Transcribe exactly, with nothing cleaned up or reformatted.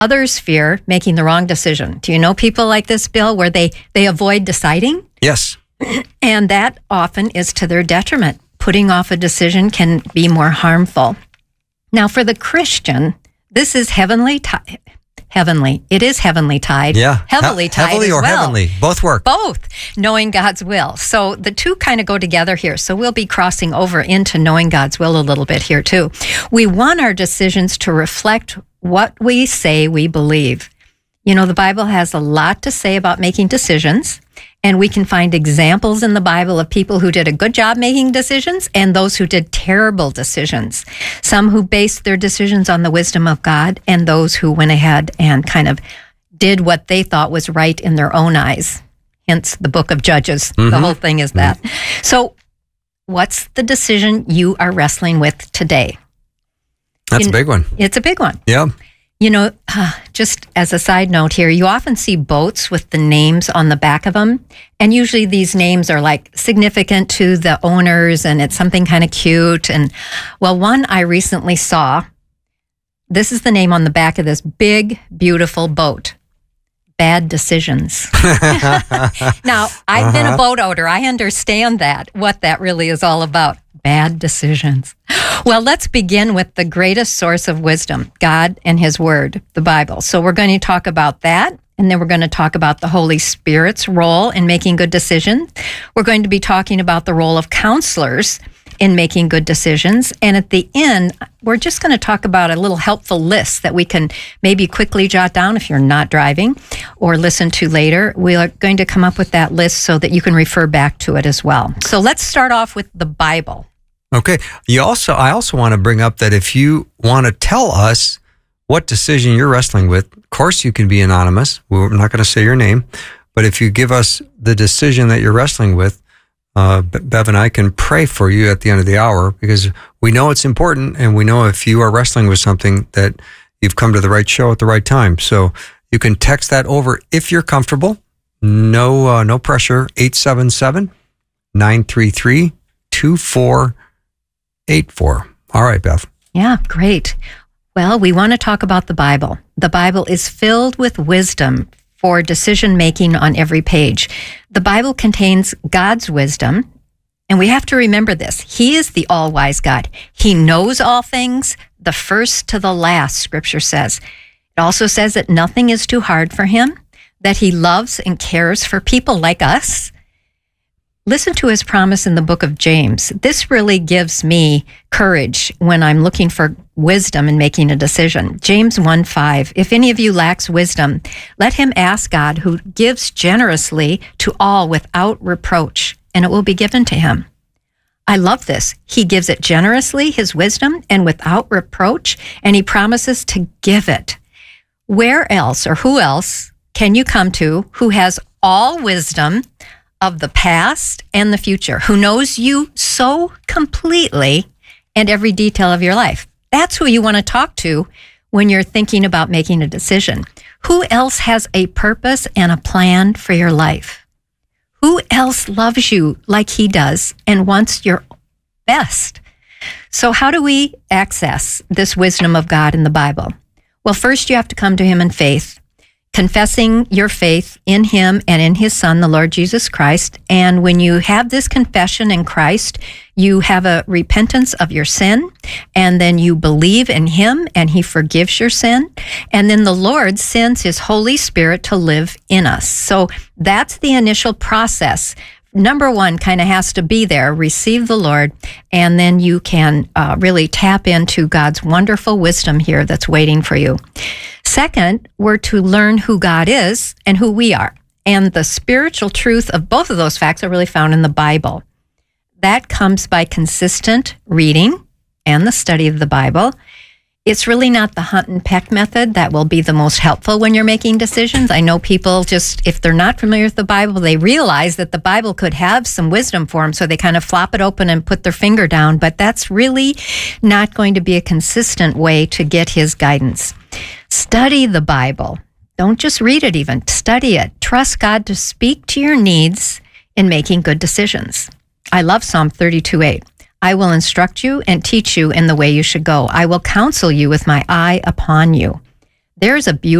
Others fear making the wrong decision. Do you know people like this, Bill, where they, they avoid deciding? Yes. And that often is to their detriment. Putting off a decision can be more harmful. Now, for the Christian, this is heavenly tide. Heavenly. It is heavenly tide. Yeah. Heavily he- tide Heavily as or well. heavenly. Both work. Both. Knowing God's will. So the two kind of go together here. So we'll be crossing over into knowing God's will a little bit here too. We want our decisions to reflect what we say we believe. You know, the Bible has a lot to say about making decisions, and we can find examples in the Bible of people who did a good job making decisions and those who did terrible decisions. Some who based their decisions on the wisdom of God, and those who went ahead and kind of did what they thought was right in their own eyes. Hence the book of Judges. Mm-hmm. The whole thing is that. Mm-hmm. So what's the decision you are wrestling with today? That's you a big one. It's a big one. Yeah. You know, uh, just as a side note here, you often see boats with the names on the back of them. And usually these names are like significant to the owners, and it's something kind of cute. And well, one I recently saw, this is the name on the back of this big, beautiful boat. Bad Decisions. Now, I've uh-huh. been a boat owner. I understand that, what that really is all about. Bad decisions. Well, let's begin with the greatest source of wisdom, God and His Word, the Bible. So we're going to talk about that, and then we're going to talk about the Holy Spirit's role in making good decisions. We're going to be talking about the role of counselors in making good decisions. And at the end, we're just going to talk about a little helpful list that we can maybe quickly jot down if you're not driving or listen to later. We are going to come up with that list so that you can refer back to it as well. So let's start off with the Bible. Okay. You also, I also want to bring up that if you want to tell us what decision you're wrestling with, of course you can be anonymous. We're not going to say your name, but if you give us the decision that you're wrestling with, uh, Bev and I can pray for you at the end of the hour, because we know it's important, and we know if you are wrestling with something that you've come to the right show at the right time. So you can text that over if you're comfortable. No, uh, no pressure. eight seven seven, nine three three, two four eight four. All right, Bev. Yeah, great. Well, we want to talk about the Bible. The Bible is filled with wisdom for decision making on every page. The Bible contains God's wisdom, and we have to remember this. He is the all-wise God. He knows all things, the first to the last, Scripture says. It also says that nothing is too hard for Him, that He loves and cares for people like us. Listen to His promise in the book of James. This really gives me courage when I'm looking for wisdom in making a decision. James one five, if any of you lacks wisdom, let him ask God, who gives generously to all without reproach, and it will be given to him. I love this. He gives it generously, His wisdom, and without reproach, and He promises to give it. Where else or who else can you come to who has all wisdom of the past and the future, who knows you so completely and every detail of your life? That's who you want to talk to when you're thinking about making a decision. Who else has a purpose and a plan for your life? Who else loves you like He does and wants your best? So how do we access this wisdom of God in the Bible? Well, first you have to come to Him in faith, confessing your faith in Him and in His Son, the Lord Jesus Christ. And when you have this confession in Christ, you have a repentance of your sin, and then you believe in Him and He forgives your sin. And then the Lord sends His Holy Spirit to live in us. So that's the initial process. Number one kind of has to be there, receive the Lord, and then you can uh, really tap into God's wonderful wisdom here that's waiting for you. Second, we're to learn who God is and who we are. And the spiritual truth of both of those facts are really found in the Bible. That comes by consistent reading and the study of the Bible. It's really not the hunt and peck method that will be the most helpful when you're making decisions. I know people just, if they're not familiar with the Bible, they realize that the Bible could have some wisdom for them, so they kind of flop it open and put their finger down, but that's really not going to be a consistent way to get His guidance. Study the Bible. Don't just read it even. Study it. Trust God to speak to your needs in making good decisions. I love Psalm thirty-two eight. I will instruct you and teach you in the way you should go. I will counsel you with my eye upon you. There's a beautiful